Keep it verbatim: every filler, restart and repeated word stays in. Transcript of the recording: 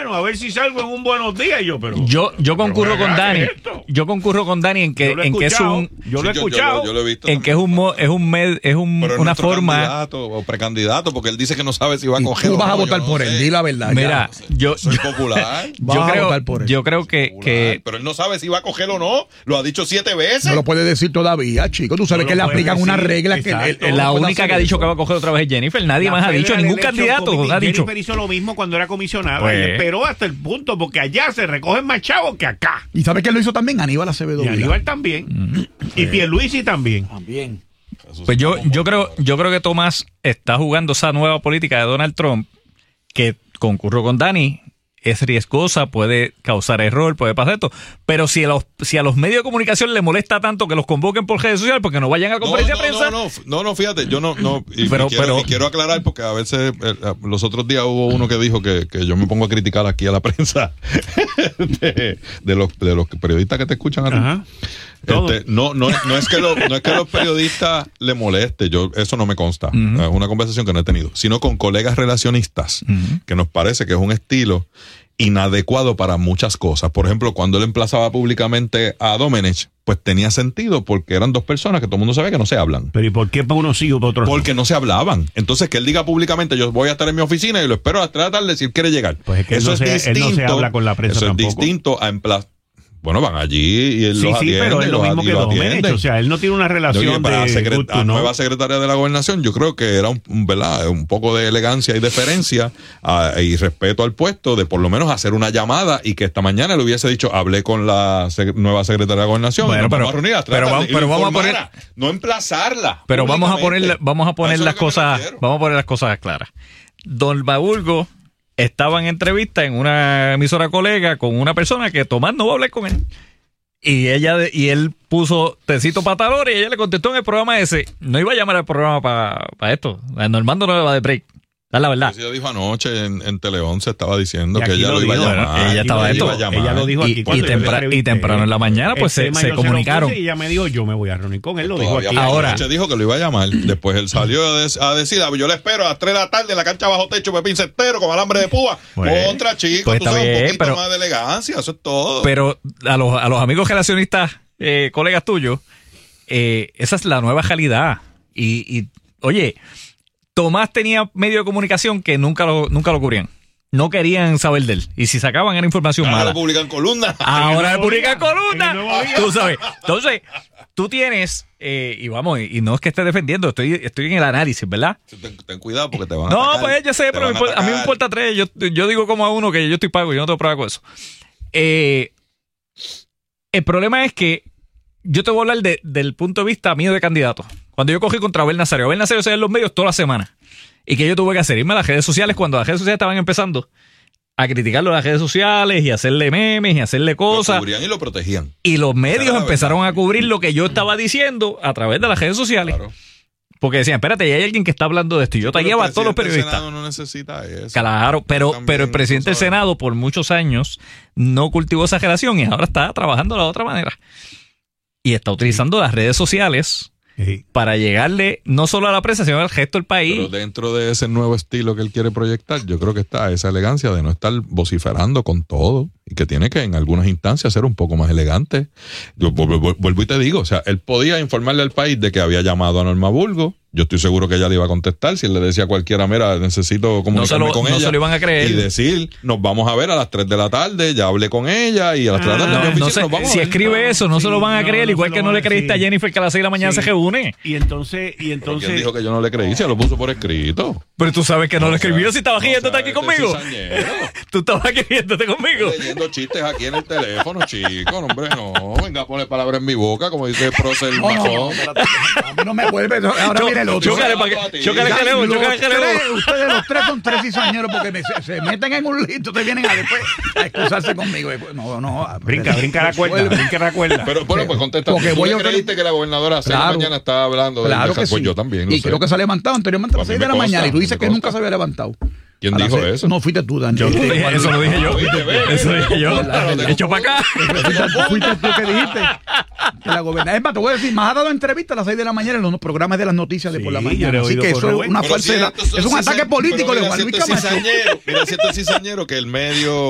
bueno, a ver si salgo en un buenos días. Y yo, pero yo, yo concurro pero, con Dani. esto? Yo concurro con Dani en que, en que es un. Yo lo he Sí, escuchado. Yo, yo, yo lo he visto en que es un, mo- es un, med, es un Pero es una nuestro forma. candidato o precandidato, porque él dice que no sabe si va a coger. Tú o vas no, a votar yo no por sé. él, di la verdad. Mira, No sé, yo, soy yo, popular. Vas yo a creo, votar por él. yo creo que, popular, que pero él no sabe si va a coger o no. Lo ha dicho siete veces. No lo puede decir todavía, chico. Tú sabes No que lo le puede aplican una decir, regla que exacto. él- él la no puede única hacer que ha dicho eso. que va a coger otra vez es Jennifer. Nadie La más ha dicho, Federal ningún Election candidato Committee, ha dicho. Jennifer hizo lo mismo cuando era comisionada. Pues- y esperó hasta el punto, porque allá se recogen más chavos que acá. ¿Y sabes que lo hizo también Aníbal Acevedo Y Vila? Aníbal también. Y Pierluisi también. También. Pues yo, yo creo, yo creo que Tomás está jugando esa nueva política de Donald Trump, que concurro con Dani, es riesgosa, puede causar error, puede pasar esto. Pero si a los, si a los medios de comunicación les molesta tanto que los convoquen por redes sociales, porque no vayan a la No, conferencia no, de prensa. no, no, no, no, fíjate, yo no, no, y, Pero- y quiero, pero- y quiero aclarar porque a veces, eh, los otros días hubo uno que dijo que, que yo me pongo a criticar aquí a la prensa de, de los, de los periodistas que te escuchan a ti. Ajá. Todo. Este, no, no, no es que lo, no es que a los periodistas le moleste, yo eso no me consta, Uh-huh. es una conversación que no he tenido, sino con colegas relacionistas, Uh-huh. que nos parece que es un estilo inadecuado para muchas cosas. Por ejemplo, cuando él emplazaba públicamente a Domenech, pues tenía sentido porque eran dos personas que todo el mundo sabe que no se hablan. Pero ¿y por qué para unos sí o para otros no? Porque no se hablaban. Entonces, que él diga públicamente, yo voy a estar en mi oficina y lo espero a las tres de la tarde si él quiere llegar. Pues es que él no se- él no se habla con la prensa Eso tampoco. es distinto a emplazar. Bueno, van allí y él Sí, los sí, atiende. pero es lo los mismo ati- que los Domenech. atiende. O sea, él no tiene una Oye, relación para la de secret- good to la know. nueva secretaria de la gobernación, yo creo que era un, un, ¿verdad? un poco de elegancia y deferencia a- y respeto al puesto de por lo menos hacer una llamada y que esta mañana le hubiese dicho, hablé con la sec- nueva secretaria de la gobernación. Bueno, y nos pero- vamos a reunir a las tres pero de la vamos- tarde y pero lo vamos a informara, no emplazarla. Pero vamos a poner, públicamente. vamos a poner eso es las lo que me cosas, refiero. vamos a poner las cosas claras. Don Baburgo estaba en entrevista en una emisora colega con una persona que Tomás no va a hablar con él. Y ella de- y él puso tecito para tal hora y ella le contestó en el programa ese. No iba a llamar al programa para esto. A Normando no le va de break. Es la verdad. Ella dijo anoche en, en Tele once, estaba diciendo Y que aquí ella lo lo iba a dijo, llamar. ¿verdad? Ella estaba Ella esto. iba a llamar. Ella lo dijo Y- aquí y cuando yo la tempra- entrevisté. y temprano en la mañana, pues, El se- tema se yo lo comunicaron. puse Y ella me dijo, yo me voy a reunir con él. Lo dijo Todavía aquí. por la Ahora- noche dijo que lo iba a llamar. Después él salió a, des- a decir, "Ah, yo le espero a las tres de la tarde en la cancha bajo techo, Pepín Cestero, con alambre de púa. Pues, Contra, chicos, pues tú está sabes, bien, un poquito pero- más de elegancia, eso es todo. Pero a los, a los amigos relacionistas, eh, colegas tuyos, eh, esa es la nueva realidad. Y, y, oye, Tomás tenía medio de comunicación que nunca lo, nunca lo cubrían. No querían saber de él. Y si sacaban era información Ahora mala. lo publican columnas. Ahora le nuevo publican día, columna. en el nuevo día. Tú sabes. Entonces, tú tienes, eh, y vamos, y no es que esté defendiendo, estoy, estoy en el análisis, ¿verdad? Ten, ten cuidado porque te van a No, atacar. pues yo sé, Te pero me van importa- a mí me atacar. importa tres. Yo, yo digo como a uno que yo estoy pago, yo no tengo prueba con eso. Eh, el problema es que yo te voy a hablar de- del punto de vista mío de candidato. Cuando yo cogí contra Abel Nazario, Abel Nazario se ve en los medios toda la semana. ¿Y que yo tuve que hacer? Irme a las redes sociales cuando las redes sociales estaban empezando a criticarlo en las redes sociales y hacerle memes y hacerle Lo cosas. cubrían y lo protegían. Y los medios Esa era la empezaron verdad. a cubrir lo que yo estaba diciendo a través de las redes sociales. Claro. Porque decían, espérate, ya hay alguien que está hablando de esto. Y yo Pero tagueaba el a todos los presidente del periodistas. Senado no necesita eso. Claro, pero, También, pero el presidente tú del sabes. Senado por muchos años no cultivó esa relación y ahora está trabajando de la otra manera. Y está utilizando las redes sociales Sí. para llegarle no solo a la prensa, sino al resto del país. Pero dentro de ese nuevo estilo que él quiere proyectar, yo creo que está esa elegancia de no estar vociferando con todo y que tiene que en algunas instancias ser un poco más elegante. Yo vu- vu- vuelvo y te digo, o sea, él podía informarle al país de que había llamado a Norma Burgos. Yo estoy seguro que ella le iba a contestar. Si él le decía a cualquiera, mira, necesito comunicarme lo- con no ella. se lo iban a creer. Y decir, nos vamos a ver a las tres de la tarde, ya hablé con ella y a las tres de la tarde No, en mi no oficina sé, nos vamos a si ver. escribe eso, no Sí, se lo van a no, creer, no igual se que lo no van le a- creíste a sí. Jennifer que a las seis de la mañana Sí. se reúne. Y entonces, y Porque él entonces. dijo que yo no le creí, se lo puso por escrito. Pero tú sabes que no, lo O escribió sea, si estaba o sea, riéndote aquí este conmigo. cizañero. Tú estabas aquí riéndote conmigo. Leyendo chistes aquí en el teléfono, chico. No, hombre, no. Venga a poner palabras en mi boca, como dice el prócer No, no, no, Macón. espérate. A mí no me vuelve. Ahora Cho- viene el otro. chócale pa' que- chócale que leo, Los chócale que leo. tres, ustedes los tres son tres cizañeros porque me- se, se meten en un lito, te vienen a después a excusarse conmigo. Después, No, no. Brinca, brinca la cuerda, Vuelve. brinca la cuerda. Pero bueno, pues contesta. Porque ¿Tú voy le a- creíste que la gobernadora a seis de la Claro. mañana estaba hablando de Claro de- que Pues sí. yo también. lo Y sé. creo que se ha levantado anteriormente a las Pues a seis mí de la me mañana. consta, Y tú dices me que consta. nunca se había levantado. ¿Quién A las dijo seis- eso? No, fuiste tú, Dani. Yo lo dije, eso lo dije yo. Oíste, ve. Eso dije yo. Claro, Echo para acá. Fuiste, fuiste tú que dijiste que la gobernadora. Es más, te voy a decir, más ha dado entrevistas a las seis de la mañana en los programas de las noticias de Sí, por la yo le mañana. he Así oído que por eso es Rubén. una Pero si falsedad. estos son Es un ataque cizañ- político pero de mira, Juan si Luis esto es Camacho. cizañero, mira, si esto es cizañero, que el medio